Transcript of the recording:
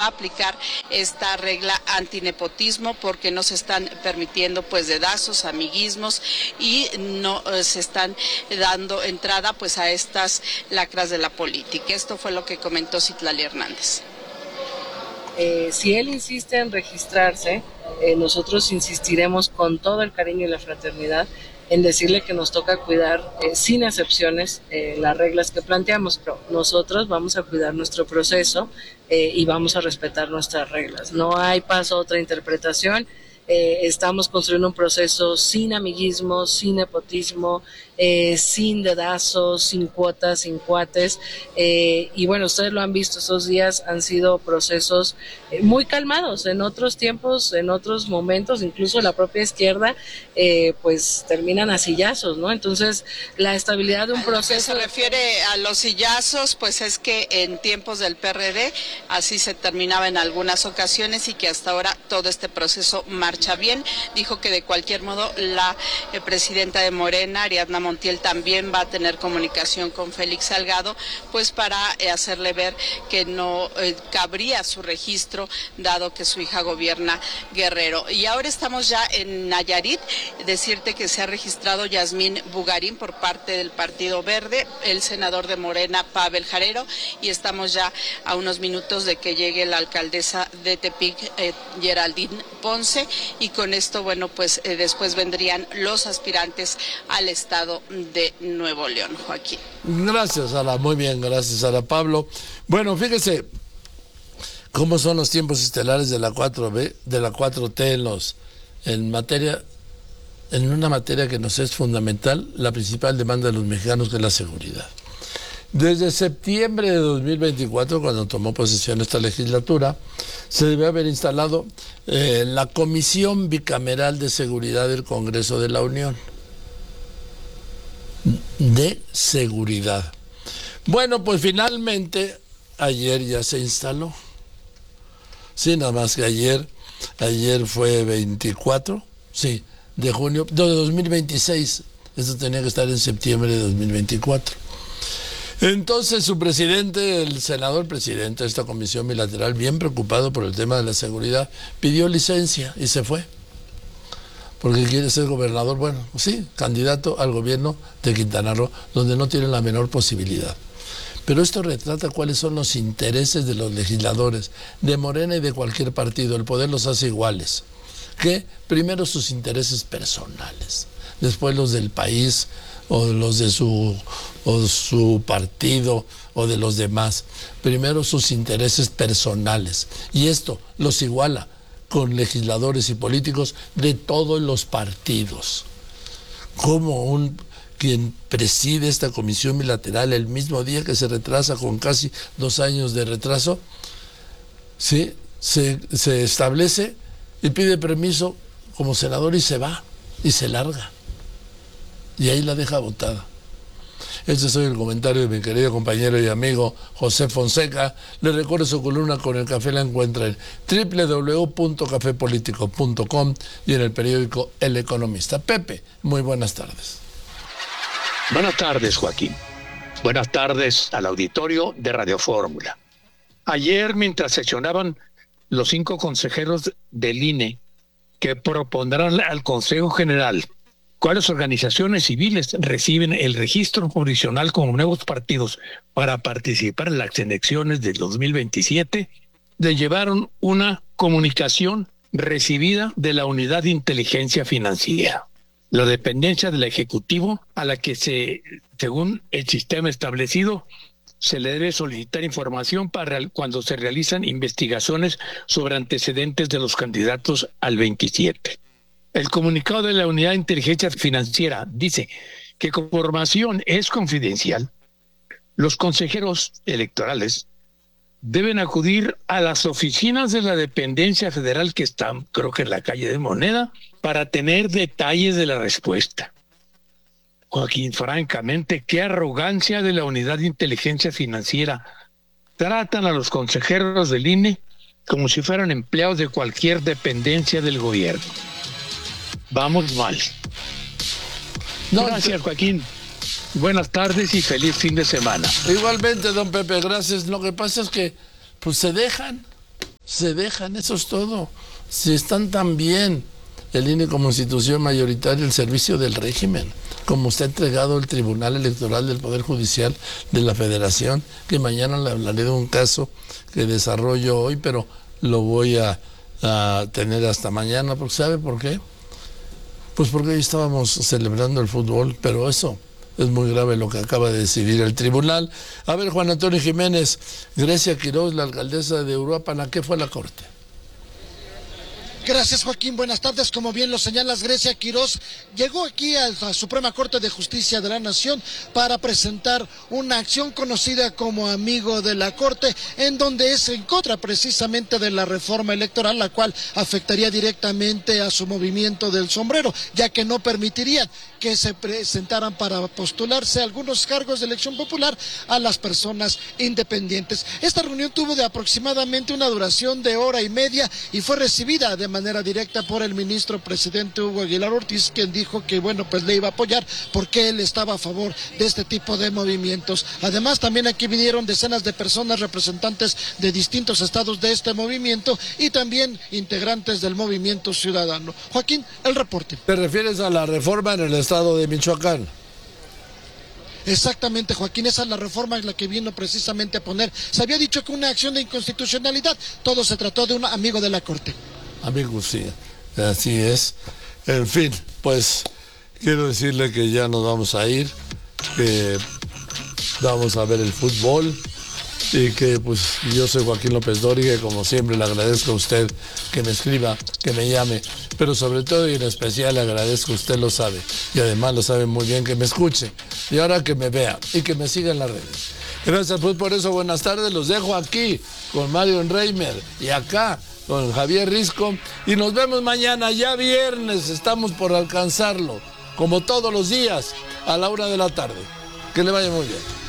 aplicar esta regla antinepotismo, porque no se están permitiendo pues dedazos, amiguismos, y no se están dando entrada pues a estas lacras de la política. Esto fue lo que comentó Citlali Hernández. Si él insiste en registrarse, nosotros insistiremos con todo el cariño y la fraternidad en decirle que nos toca cuidar sin excepciones las reglas que planteamos, pero nosotros vamos a cuidar nuestro proceso y vamos a respetar nuestras reglas. No hay paso a otra interpretación. Estamos construyendo un proceso sin amiguismo, sin nepotismo, sin dedazos, sin cuotas, sin cuates, y bueno, ustedes lo han visto, estos días han sido procesos muy calmados. En otros tiempos, en otros momentos, incluso la propia izquierda, pues terminan a sillazos, ¿no? Entonces, la estabilidad de un proceso... Se refiere a los sillazos, pues es que en tiempos del PRD así se terminaba en algunas ocasiones, y que hasta ahora todo este proceso marcha bien. Dijo que de cualquier modo la presidenta de Morena, Ariadna Montiel, también va a tener comunicación con Félix Salgado, pues para hacerle ver que no cabría su registro, dado que su hija gobierna Guerrero. Y ahora estamos ya en Nayarit. Decirte que se ha registrado Yasmín Bugarín por parte del Partido Verde, el senador de Morena, Pavel Jarero, y estamos ya a unos minutos de que llegue la alcaldesa de Tepic, Geraldine Ponce, y con esto, bueno, pues después vendrían los aspirantes al estado de Nuevo León. Joaquín. Gracias, Sara. Muy bien, gracias, Sara. Pablo. Bueno, fíjese cómo son los tiempos estelares de la 4B, de la 4T en una materia que nos es fundamental, la principal demanda de los mexicanos, que es la seguridad. Desde septiembre de 2024, cuando tomó posesión esta legislatura, se debe haber instalado la Comisión Bicameral de Seguridad del Congreso de la Unión. De seguridad. Bueno, pues finalmente, ayer ya se instaló. Sí, nada más que ayer fue 24, sí, de junio, de 2026. Esto tenía que estar en septiembre de 2024. Entonces su presidente, el senador presidente de esta comisión bilateral, bien preocupado por el tema de la seguridad, pidió licencia y se fue. Porque quiere ser gobernador, bueno, sí, candidato al gobierno de Quintana Roo, donde no tiene la menor posibilidad. Pero esto retrata cuáles son los intereses de los legisladores, de Morena y de cualquier partido. El poder los hace iguales. Que primero sus intereses personales, después los del país, o los de su partido, o de los demás. Primero sus intereses personales. Y esto los iguala con legisladores y políticos de todos los partidos. Como quien preside esta comisión bilateral el mismo día que se retrasa, con casi 2 años de retraso, ¿sí? se establece y pide permiso como senador y se va, y se larga. Y ahí la deja botada. Este es hoy el comentario de mi querido compañero y amigo José Fonseca. Le recuerdo su columna Con el Café, la encuentra en www.cafepolitico.com y en el periódico El Economista. Pepe, muy buenas tardes. Buenas tardes, Joaquín. Buenas tardes al auditorio de Radio Fórmula. Ayer, mientras sesionaban los 5 consejeros del INE que propondrán al Consejo General cuáles organizaciones civiles reciben el registro provisional como nuevos partidos para participar en las elecciones del 2027, le llevaron una comunicación recibida de la Unidad de Inteligencia Financiera, la dependencia del Ejecutivo a la que según el sistema establecido, se le debe solicitar información para cuando se realizan investigaciones sobre antecedentes de los candidatos al 27. El comunicado de la Unidad de Inteligencia Financiera dice que como información es confidencial, los consejeros electorales deben acudir a las oficinas de la dependencia federal que están, creo que en la calle de Moneda, para tener detalles de la respuesta. Joaquín, francamente, qué arrogancia de la Unidad de Inteligencia Financiera. Tratan a los consejeros del INE como si fueran empleados de cualquier dependencia del gobierno. Vamos mal. Gracias, Joaquín. Buenas tardes y feliz fin de semana. Igualmente, don Pepe, gracias. Lo que pasa es que pues se dejan. Se dejan, eso es todo. Si están tan bien el INE como institución mayoritaria al servicio del régimen, como está entregado el Tribunal Electoral del Poder Judicial de la Federación, que mañana le hablaré de un caso que desarrollo hoy, pero lo voy a tener hasta mañana, porque ¿sabe por qué? Pues porque hoy estábamos celebrando el fútbol, pero eso es muy grave lo que acaba de decidir el tribunal. A ver, Juan Antonio Jiménez, Grecia Quiroz, la alcaldesa de Uruapan, ¿a qué fue la corte? Gracias, Joaquín. Buenas tardes. Como bien lo señalas, Grecia Quiroz llegó aquí a la Suprema Corte de Justicia de la Nación para presentar una acción conocida como Amigo de la Corte, en donde es en contra precisamente de la reforma electoral, la cual afectaría directamente a su movimiento del sombrero, ya que no permitirían que se presentaran para postularse algunos cargos de elección popular a las personas independientes. Esta reunión tuvo de aproximadamente una duración de hora y media y fue recibida de manera directa por el ministro presidente Hugo Aguilar Ortiz, quien dijo que pues le iba a apoyar porque él estaba a favor de este tipo de movimientos. Además, también aquí vinieron decenas de personas representantes de distintos estados de este movimiento y también integrantes del movimiento ciudadano. Joaquín, el reporte. ¿Te refieres a la reforma en el estado de Michoacán? Exactamente, Joaquín, esa es la reforma en la que vino precisamente a poner. Se había dicho que una acción de inconstitucionalidad, todo se trató de un amigo de la Corte. Amigos, sí, así es. En fin, pues quiero decirle que ya nos vamos a ir, que vamos a ver el fútbol y que pues yo soy Joaquín López Dori, que como siempre le agradezco a usted que me escriba, que me llame, pero sobre todo y en especial le agradezco, usted lo sabe, y además lo sabe muy bien, que me escuche y ahora que me vea y que me siga en las redes. Gracias pues por eso, buenas tardes, los dejo aquí con Mario Reimer y acá con Javier Risco, y nos vemos mañana, ya viernes, estamos por alcanzarlo, como todos los días, a la 1 de la tarde. Que le vaya muy bien.